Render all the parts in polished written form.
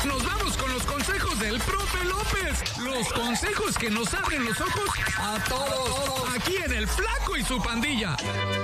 nos vamos con los consejos del profe López. Los consejos que nos abren los ojos a todos. Aquí en El Flaco y su pandilla.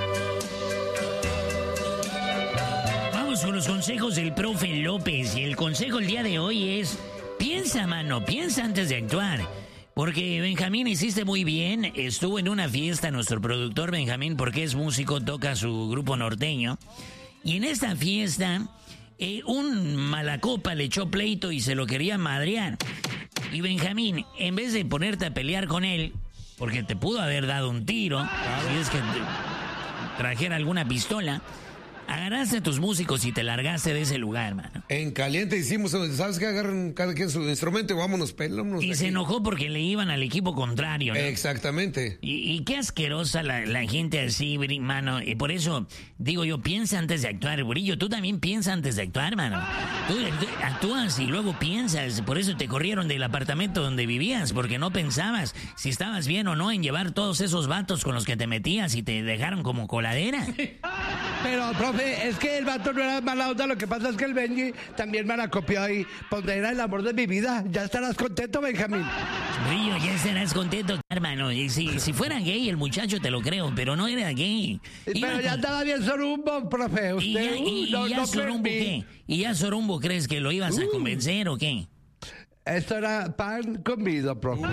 Vamos con los consejos del profe López. Y el consejo el día de hoy es: piensa, mano, piensa antes de actuar. Porque Benjamín hiciste muy bien. Estuvo en una fiesta nuestro productor Benjamín, porque es músico, toca su grupo norteño. Y en esta fiesta, un malacopa le echó pleito y se lo quería madrear. Y Benjamín, en vez de ponerte a pelear con él, porque te pudo haber dado un tiro, si es que trajera alguna pistola, agarraste a tus músicos y te largaste de ese lugar, mano. En caliente hicimos, ¿sabes qué? Agarran cada quien su instrumento y vámonos, pelámonos. Y se enojó porque le iban al equipo contrario, ¿no? Exactamente. Y qué asquerosa la gente así, mano. Y por eso digo yo, piensa antes de actuar. Brillo, tú también piensa antes de actuar, mano. Tú actúas y luego piensas. Por eso te corrieron del apartamento donde vivías, porque no pensabas si estabas bien o no en llevar todos esos vatos con los que te metías y te dejaron como coladera. Pero, profe, es que el vato no era mala onda, lo que pasa es que el Benji también me la copió y pues era el amor de mi vida. Ya estarás contento, Benjamín. Brillo, ya estarás contento, hermano. Y si fuera gay el muchacho te lo creo, pero no era gay. Pero ya estaba bien sorumbo, profe. Usted ¿Y ya Sorumbo qué? ¿Y ya Sorumbo crees que lo ibas a convencer o qué? Esto era pan comido, profe.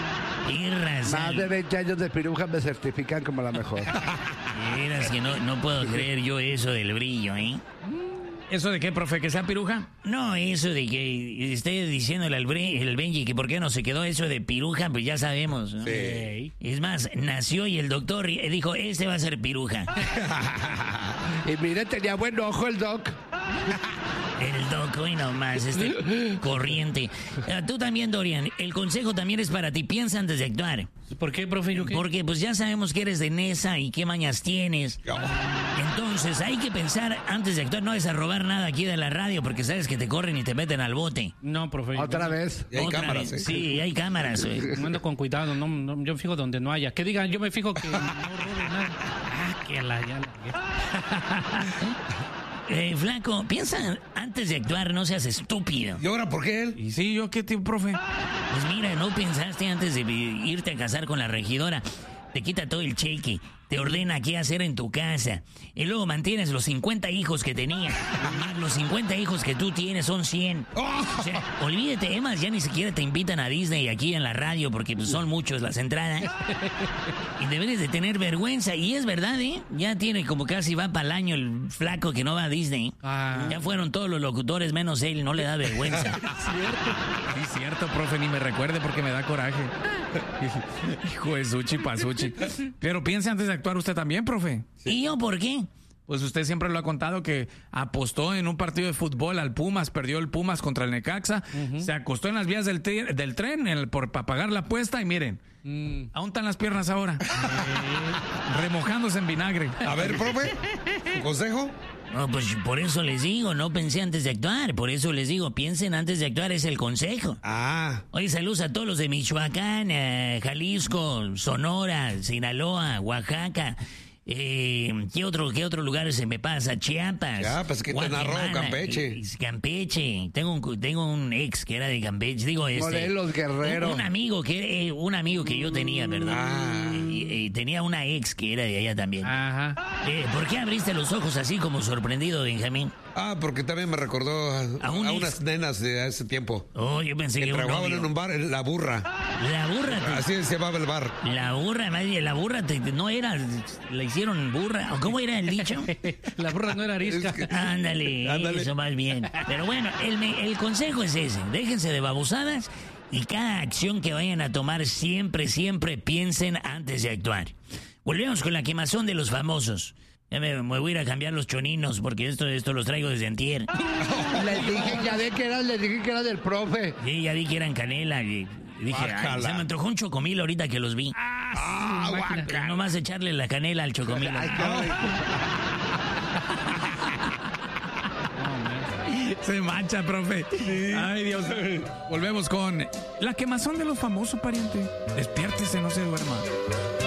Más de 20 años de piruja me certifican como la mejor. Eras que no puedo creer yo eso del Brillo, ¿eh? ¿Eso de qué, profe? ¿Que sea piruja? No, eso de que esté diciéndole al Benji que por qué no se quedó eso de piruja, pues ya sabemos, ¿no? Sí. Es más, nació y el doctor dijo, este va a ser piruja. Y mire, tenía buen ojo el doc. El doc, hoy nomás, corriente. Tú también, Dorian, el consejo también es para ti, piensa antes de actuar. ¿Por qué, profe? ¿Yo qué? Porque pues ya sabemos que eres de Nesa y qué mañas tienes. Entonces hay que pensar antes de actuar, no es a robar nada aquí de la radio, porque sabes que te corren y te meten al bote. No, profe. ¿Otra vez? Y hay Otra cámaras, vez. ¿eh? Sí, hay cámaras. Ando con cuidado, no, yo me fijo donde no haya. Que digan, yo me fijo que no robe nada. Que ya. Flaco, piensa antes de actuar, no seas estúpido. ¿Y ahora por qué él? ¿Y sí, yo qué, tío, profe? Pues mira, no pensaste antes de irte a casar con la regidora. Te quita todo el cheque, te ordena qué hacer en tu casa. Y luego mantienes los 50 hijos que tenía. Más los 50 hijos que tú tienes son 100. O sea, olvídate, además ya ni siquiera te invitan a Disney aquí en la radio porque pues, son muchos las entradas. Y debes de tener vergüenza. Y es verdad, ¿eh? Ya tiene como casi va para el año el Flaco que no va a Disney. Ya fueron todos los locutores menos él, no le da vergüenza. Sí, cierto, profe, ni me recuerde porque me da coraje. Hijo de Suchi Pasuchi. Pero piense antes de actuar usted también, profe. Sí. ¿Y yo por qué? Pues usted siempre lo ha contado que apostó en un partido de fútbol al Pumas, perdió el Pumas contra el Necaxa, se acostó en las vías del tren para pagar la apuesta y miren, aún están las piernas ahora, remojándose en vinagre. A ver, profe, ¿un consejo? No, pues por eso les digo, no pensé antes de actuar. Por eso les digo, piensen antes de actuar, es el consejo. Oye, saludos a todos los de Michoacán, Jalisco, Sonora, Sinaloa, Oaxaca. ¿Qué otro lugar se me pasa? Chiapas. Chiapas, Quintana Roo, Campeche. Campeche. Tengo un ex que era de Campeche. Digo, Morelos, Guerrero. Un amigo que yo tenía, ¿verdad? Y tenía una ex que era de allá también. Ajá. ¿Por qué abriste los ojos así como sorprendido, Benjamín? Porque también me recordó a unas nenas de ese tiempo. Oh, yo pensé que trabajaban en un bar, La Burra. La Burra. Así se llamaba el bar. La Burra, no era, la hicieron burra. ¿Cómo era el dicho? La burra no era arisca. Ándale, eso más bien. Pero bueno, el consejo es ese. Déjense de babosadas y cada acción que vayan a tomar siempre piensen antes de actuar. Volvemos con la quemazón de los famosos. Me voy a ir a cambiar los choninos porque esto los traigo desde antier. Les dije que era del profe. Sí, ya vi que eran canela y dije, se me antojó un chocomil ahorita que los vi. Nomás echarle la canela al chocomil. Se mancha, profe. Ay, Dios. Volvemos con la quemazón de los famosos, pariente. Despiértese, no se duerma.